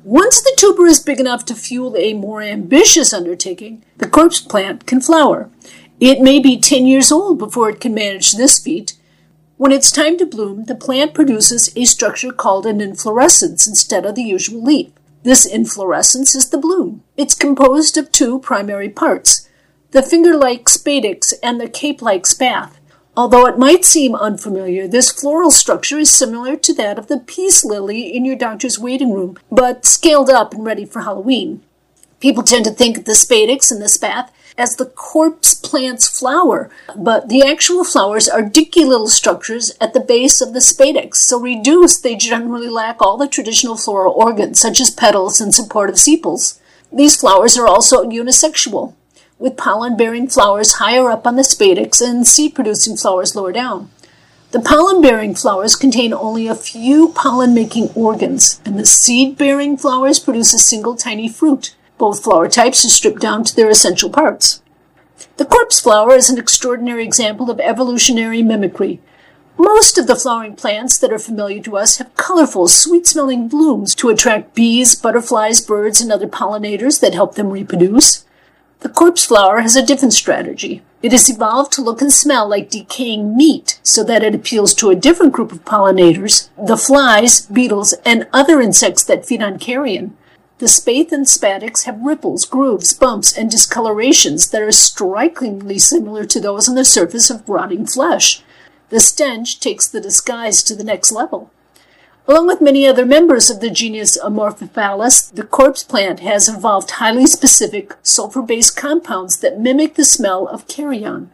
Once the tuber is big enough to fuel a more ambitious undertaking, the corpse plant can flower. It may be 10 years old before it can manage this feat. When it's time to bloom, the plant produces a structure called an inflorescence instead of the usual leaf. This inflorescence is the bloom. It's composed of two primary parts, the finger-like spadix and the cape-like spathe. Although it might seem unfamiliar, this floral structure is similar to that of the peace lily in your doctor's waiting room, but scaled up and ready for Halloween. People tend to think of the spadix and the spathe as the corpse plant's flower, but the actual flowers are dinky little structures at the base of the spadix. So reduced, they generally lack all the traditional floral organs, such as petals and supportive sepals. These flowers are also unisexual, with pollen-bearing flowers higher up on the spadix and seed-producing flowers lower down. The pollen-bearing flowers contain only a few pollen-making organs, and the seed-bearing flowers produce a single tiny fruit. Both flower types are stripped down to their essential parts. The corpse flower is an extraordinary example of evolutionary mimicry. Most of the flowering plants that are familiar to us have colorful, sweet-smelling blooms to attract bees, butterflies, birds, and other pollinators that help them reproduce. The corpse flower has a different strategy. It has evolved to look and smell like decaying meat so that it appeals to a different group of pollinators, the flies, beetles, and other insects that feed on carrion. The spathe and spadix have ripples, grooves, bumps, and discolorations that are strikingly similar to those on the surface of rotting flesh. The stench takes the disguise to the next level. Along with many other members of the genus Amorphophallus, the corpse plant has evolved highly specific sulfur-based compounds that mimic the smell of carrion.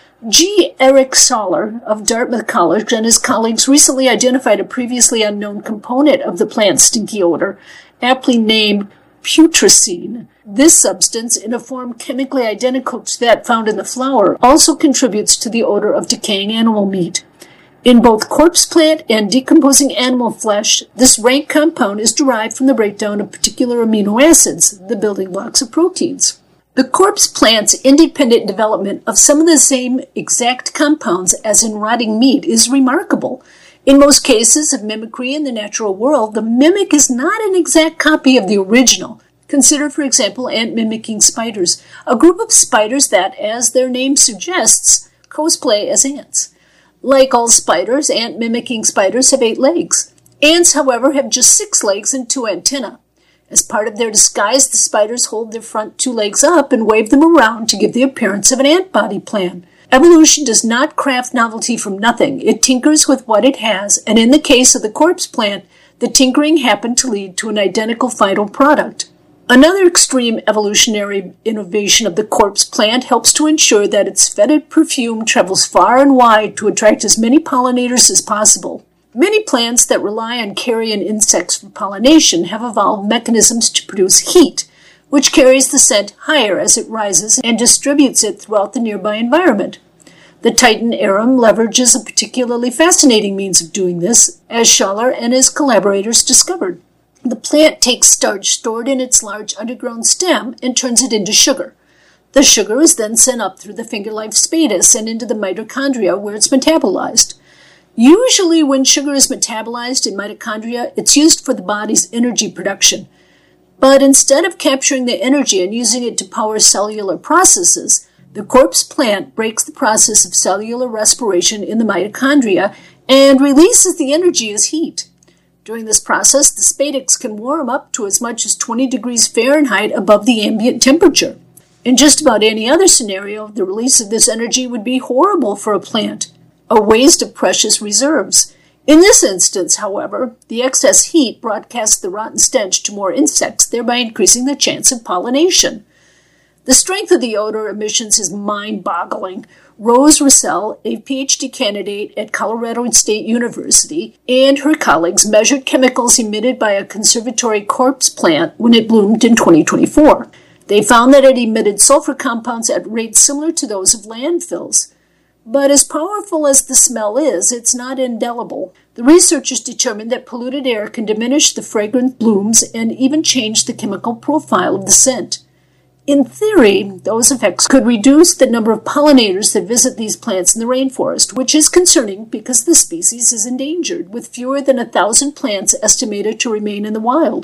G. Eric Soller of Dartmouth College and his colleagues recently identified a previously unknown component of the plant's stinky odor, aptly named putrescine. This substance, in a form chemically identical to that found in the flower, also contributes to the odor of decaying animal meat. In both corpse plant and decomposing animal flesh, this rank compound is derived from the breakdown of particular amino acids, the building blocks of proteins. The corpse plant's independent development of some of the same exact compounds as in rotting meat is remarkable. In most cases of mimicry in the natural world, the mimic is not an exact copy of the original. Consider, for example, ant-mimicking spiders, a group of spiders that, as their name suggests, cosplay as ants. Like all spiders, ant-mimicking spiders have 8 legs. Ants, however, have just 6 legs and 2 antennae. As part of their disguise, the spiders hold their front 2 legs up and wave them around to give the appearance of an ant body plan. Evolution does not craft novelty from nothing. It tinkers with what it has, and in the case of the corpse plant, the tinkering happened to lead to an identical final product. Another extreme evolutionary innovation of the corpse plant helps to ensure that its fetid perfume travels far and wide to attract as many pollinators as possible. Many plants that rely on carrion insects for pollination have evolved mechanisms to produce heat, which carries the scent higher as it rises and distributes it throughout the nearby environment. The Titan arum leverages a particularly fascinating means of doing this, as Schaller and his collaborators discovered. The plant takes starch stored in its large underground stem and turns it into sugar. The sugar is then sent up through the finger-like spadix and into the mitochondria where it's metabolized. Usually when sugar is metabolized in mitochondria, it's used for the body's energy production. But instead of capturing the energy and using it to power cellular processes, the corpse plant breaks the process of cellular respiration in the mitochondria and releases the energy as heat. During this process, the spadix can warm up to as much as 20 degrees Fahrenheit above the ambient temperature. In just about any other scenario, the release of this energy would be horrible for a plant, a waste of precious reserves. In this instance, however, the excess heat broadcasts the rotten stench to more insects, thereby increasing the chance of pollination. The strength of the odor emissions is mind-boggling. Rose Russell, a PhD candidate at Colorado State University, and her colleagues measured chemicals emitted by a conservatory corpse plant when it bloomed in 2024. They found that it emitted sulfur compounds at rates similar to those of landfills. But as powerful as the smell is, it's not indelible. The researchers determined that polluted air can diminish the fragrant blooms and even change the chemical profile of the scent. In theory, those effects could reduce the number of pollinators that visit these plants in the rainforest, which is concerning because the species is endangered, with fewer than 1,000 plants estimated to remain in the wild.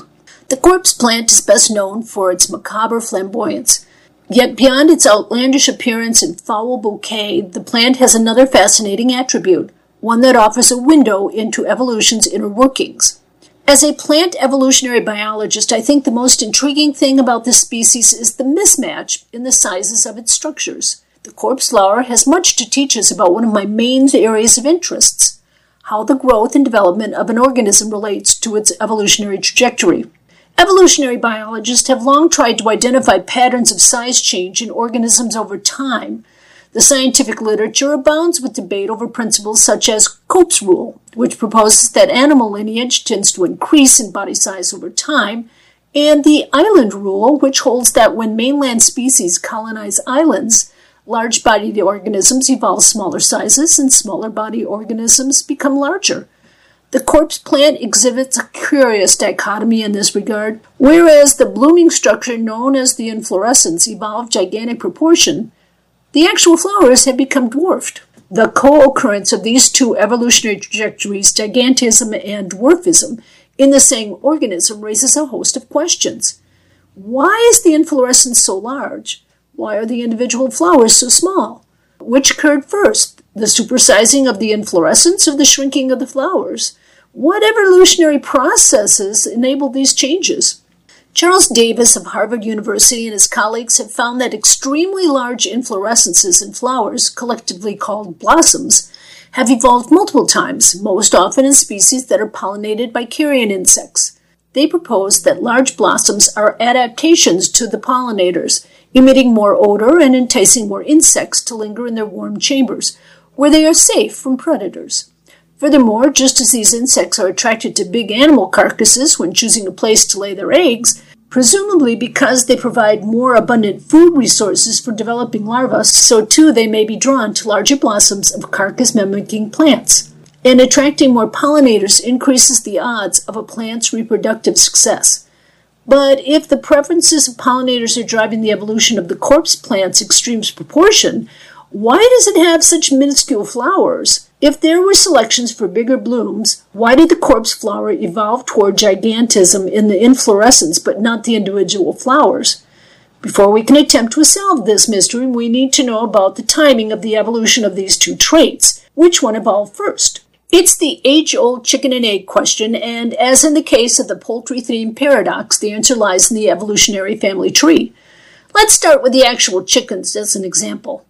The corpse plant is best known for its macabre flamboyance. Yet beyond its outlandish appearance and foul bouquet, the plant has another fascinating attribute, one that offers a window into evolution's inner workings. As a plant evolutionary biologist, I think the most intriguing thing about this species is the mismatch in the sizes of its structures. The corpse flower has much to teach us about one of my main areas of interests, how the growth and development of an organism relates to its evolutionary trajectory. Evolutionary biologists have long tried to identify patterns of size change in organisms over time. The scientific literature abounds with debate over principles such as Cope's rule, which proposes that animal lineage tends to increase in body size over time, and the island rule, which holds that when mainland species colonize islands, large-bodied organisms evolve smaller sizes and smaller-bodied organisms become larger. The corpse plant exhibits a curious dichotomy in this regard. Whereas the blooming structure known as the inflorescence evolved gigantic proportion, the actual flowers have become dwarfed. The co-occurrence of these two evolutionary trajectories, gigantism and dwarfism, in the same organism raises a host of questions. Why is the inflorescence so large? Why are the individual flowers so small? Which occurred first, the supersizing of the inflorescence or the shrinking of the flowers? What evolutionary processes enabled these changes? Charles Davis of Harvard University and his colleagues have found that extremely large inflorescences in flowers, collectively called blossoms, have evolved multiple times, most often in species that are pollinated by carrion insects. They propose that large blossoms are adaptations to the pollinators, emitting more odor and enticing more insects to linger in their warm chambers, where they are safe from predators. Furthermore, just as these insects are attracted to big animal carcasses when choosing a place to lay their eggs, presumably because they provide more abundant food resources for developing larvae, so too they may be drawn to larger blossoms of carcass-mimicking plants. And attracting more pollinators increases the odds of a plant's reproductive success. But if the preferences of pollinators are driving the evolution of the corpse plant's extreme proportion, why does it have such minuscule flowers? If there were selections for bigger blooms, why did the corpse flower evolve toward gigantism in the inflorescence but not the individual flowers? Before we can attempt to solve this mystery, we need to know about the timing of the evolution of these two traits. Which one evolved first? It's the age-old chicken and egg question, and as in the case of the poultry-themed paradox, the answer lies in the evolutionary family tree. Let's start with the actual chickens as an example.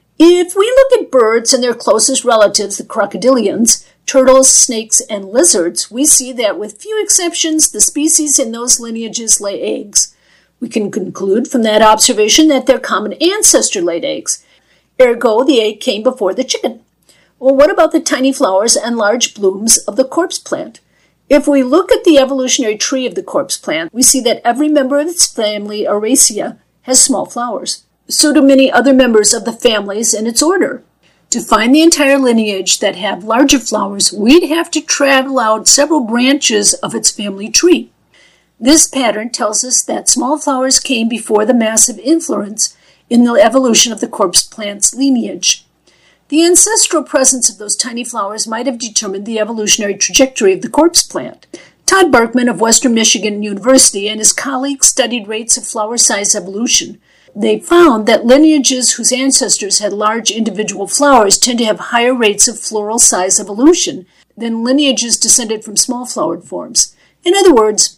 If we look at birds and their closest relatives, the crocodilians, turtles, snakes, and lizards, we see that with few exceptions, the species in those lineages lay eggs. We can conclude from that observation that their common ancestor laid eggs. Ergo, the egg came before the chicken. Well, what about the tiny flowers and large blooms of the corpse plant? If we look at the evolutionary tree of the corpse plant, we see that every member of its family, Araceae, has small flowers. So do many other members of the families in its order. To find the entire lineage that have larger flowers, we'd have to travel out several branches of its family tree. This pattern tells us that small flowers came before the massive influence in the evolution of the corpse plant's lineage. The ancestral presence of those tiny flowers might have determined the evolutionary trajectory of the corpse plant. Todd Barkman of Western Michigan University and his colleagues studied rates of flower size evolution. They found that lineages whose ancestors had large individual flowers tend to have higher rates of floral size evolution than lineages descended from small flowered forms. In other words,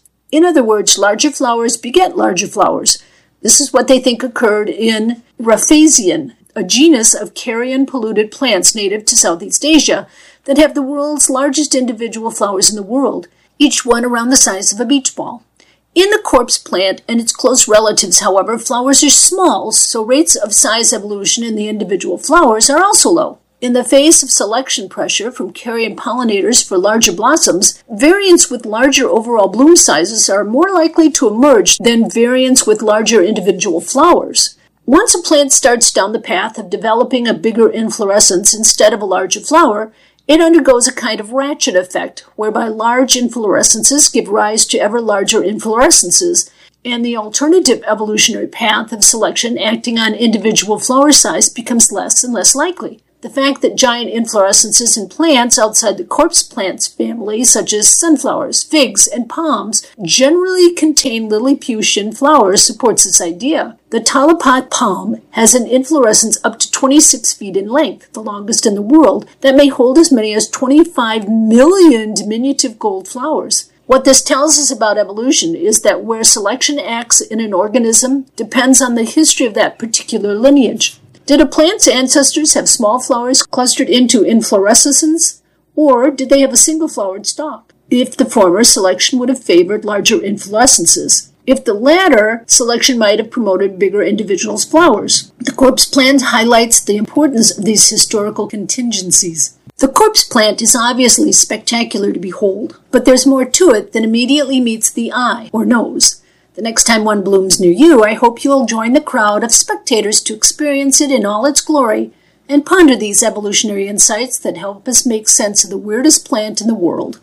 larger flowers beget larger flowers. This is what they think occurred in Raphasian, a genus of carrion-polluted plants native to Southeast Asia that have the world's largest individual flowers in the world, each one around the size of a beach ball. In the corpse plant and its close relatives, however, flowers are small, so rates of size evolution in the individual flowers are also low. In the face of selection pressure from carrion pollinators for larger blossoms, variants with larger overall bloom sizes are more likely to emerge than variants with larger individual flowers. Once a plant starts down the path of developing a bigger inflorescence instead of a larger flower, it undergoes a kind of ratchet effect, whereby large inflorescences give rise to ever larger inflorescences, and the alternative evolutionary path of selection acting on individual flower size becomes less and less likely. The fact that giant inflorescences in plants outside the corpse plants family, such as sunflowers, figs, and palms, generally contain Lilliputian flowers supports this idea. The Tallipot palm has an inflorescence up to 26 feet in length, the longest in the world, that may hold as many as 25 million diminutive gold flowers. What this tells us about evolution is that where selection acts in an organism depends on the history of that particular lineage. Did a plant's ancestors have small flowers clustered into inflorescences, or did they have a single-flowered stalk? If the former, selection would have favored larger inflorescences. If the latter, selection might have promoted bigger individuals' flowers. The corpse plant highlights the importance of these historical contingencies. The corpse plant is obviously spectacular to behold, but there's more to it than immediately meets the eye or nose. The next time one blooms near you, I hope you'll join the crowd of spectators to experience it in all its glory and ponder these evolutionary insights that help us make sense of the weirdest plant in the world.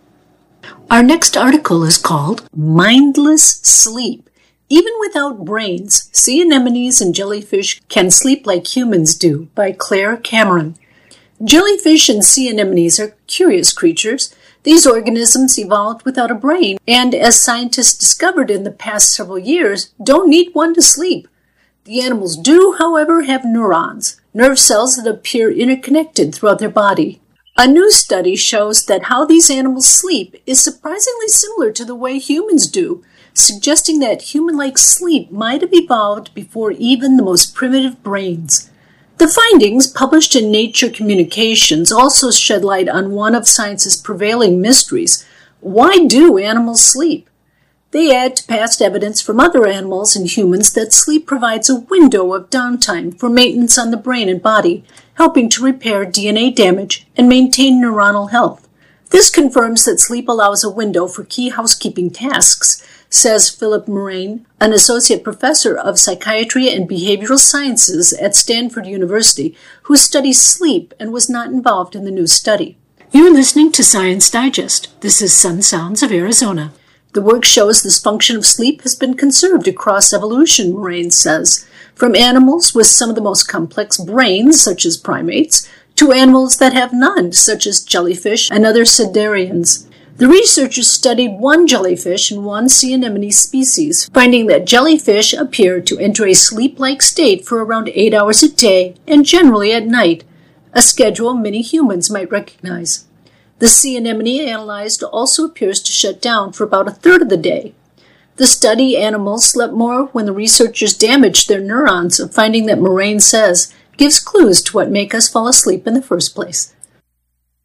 Our next article is called Mindless Sleep. Even without brains, sea anemones and jellyfish can sleep like humans do, by Claire Cameron. Jellyfish and sea anemones are curious creatures. These organisms evolved without a brain, and as scientists discovered in the past several years, don't need one to sleep. The animals do, however, have neurons, nerve cells that appear interconnected throughout their body. A new study shows that how these animals sleep is surprisingly similar to the way humans do, suggesting that human-like sleep might have evolved before even the most primitive brains. The findings, published in Nature Communications, also shed light on one of science's prevailing mysteries. Why do animals sleep? They add to past evidence from other animals and humans that sleep provides a window of downtime for maintenance on the brain and body, helping to repair DNA damage and maintain neuronal health. This confirms that sleep allows a window for key housekeeping tasks, says Philip Moraine, an associate professor of psychiatry and behavioral sciences at Stanford University, who studies sleep and was not involved in the new study. You're listening to Science Digest. This is Sun Sounds of Arizona. The work shows this function of sleep has been conserved across evolution, Moraine says, from animals with some of the most complex brains, such as primates, to animals that have none, such as jellyfish and other cnidarians. The researchers studied one jellyfish and one sea anemone species, finding that jellyfish appeared to enter a sleep-like state for around 8 hours a day and generally at night, a schedule many humans might recognize. The sea anemone analyzed also appears to shut down for about a third of the day. The study animals slept more when the researchers damaged their neurons, a finding that Moraine says gives clues to what make us fall asleep in the first place.